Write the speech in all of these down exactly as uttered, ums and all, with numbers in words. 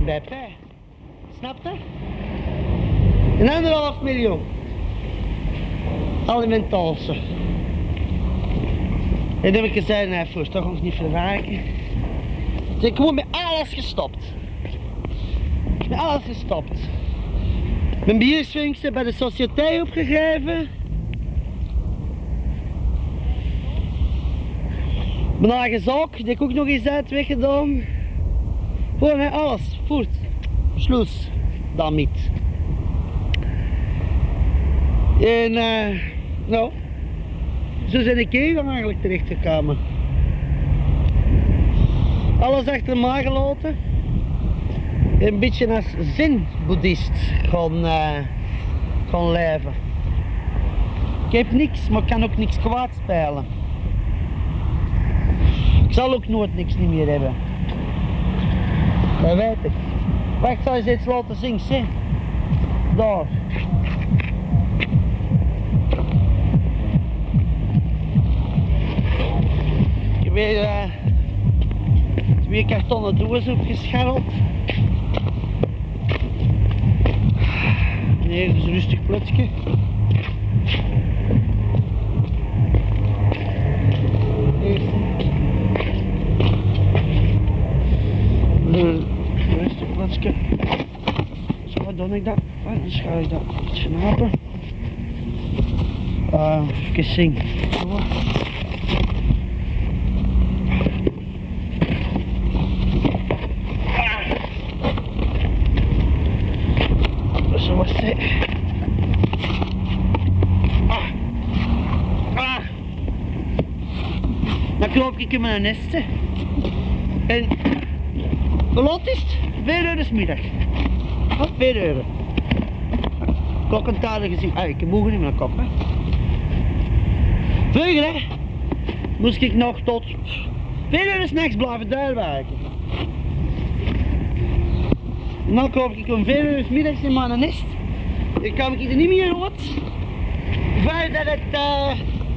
bij P. Snap je? Een anderhalf miljoen. Alimentation. En dan heb ik gezegd, nee, voor toch nog niet verwerken. Dus ik heb gewoon met alles gestopt. Met alles gestopt. Mijn biersfunctie bij de sociëteit opgegeven. Mijn eigen zak, die heb ik ook nog eens uit weggedaan. Gewoon hè, alles, voort. Sluis, damit. En uh, nou, zo zijn ik hier eigenlijk terechtgekomen. Alles achter me gelaten. Een beetje als zen-boeddhist gaan, uh, gaan leven. Ik heb niks, maar ik kan ook niks kwaad spelen. Ik zal ook nooit niks niet meer hebben. Dat weet ik. Wacht, zal je eens iets laten zien, zie. Daar. Ik heb weer uh, twee kartonnen dozen opgescharreld. Nee, dat is een rustig plekje. Rustig plekje. Zo doe ik dat. Dan ga ik dat iets knapen. Uh, even zien. Zo was het. Ah. Ah. Dan knoop ik in mijn nesten. En hoe laat is het? vier uur is middag. Wat? vier uur. Klokkentijden gezien. Ah, ik heb mogen niet meer een kop, hè. Vroeger, hè, moest ik nog tot vier uur 's nachts blijven doorwerken. En dan koop ik om vier uur 's middags in mijn nest. Dan kan ik er niet meer uit. Voordat het, uh...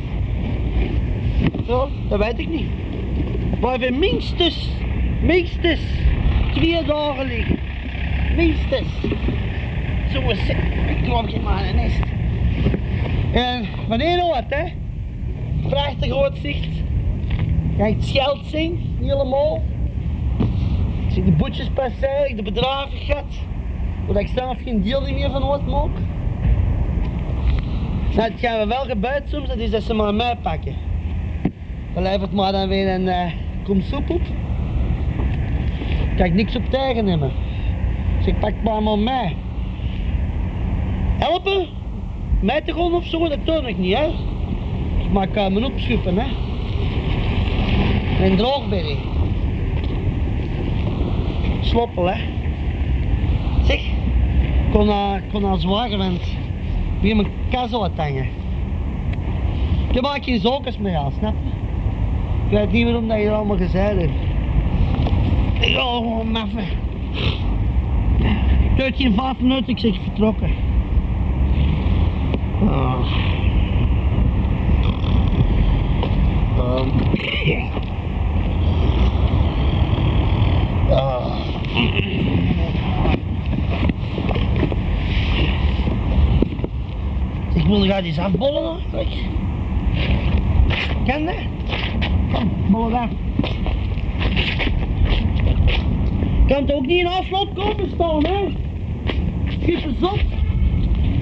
zo, dat weet ik niet. Blijven minstens, minstens twee dagen liggen. Minstens. Zo is het. Ik klop in mijn nest. En wanneer wat, hè? Prachtig groot zicht. Ga ik het scheld zien, helemaal. Ik zie de boetjes passeren, de bedrijvigheid. Waar ik zelf geen deel meer van wat maak. Nou, het gaan we wel gebeurd soms, dat is dat ze maar mij pakken. Dan levert maar dan weer een uh, kom soep op. Kan ik niks op tegen nemen. Dus ik pak maar maar mij. Helpen? Mij te gaan of zo, dat doe ik niet, hè. Dus maar ik kan me opschuppen, hè. En droogberry. Sloppel, hè. Zeg, ik kon, uh, kon al zwaar, want weer mijn kas wat hangen. Ik heb eigenlijk geen zokers meer aan, snap je? Ik weet niet waarom dat je dat allemaal gezegd hebt. Ik ga gewoon maffen. Ik heb geen vijf minuten, ik zeg vertrokken. Oh. Um. Oh. Ik wil gaan eens afbollen hoor. Kijk. Kan dat? Kom, bollen af. Kan het ook niet in afloop komen staan, hè? Schiet zot.